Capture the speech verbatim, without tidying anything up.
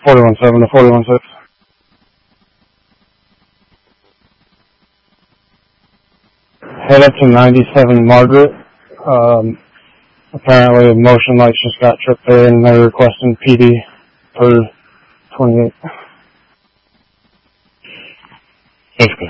forty-one seven to forty-one six. Head up to ninety-seven Margaret. Um, apparently motion lights just got tripped there and they're requesting P D for twenty-eight. That's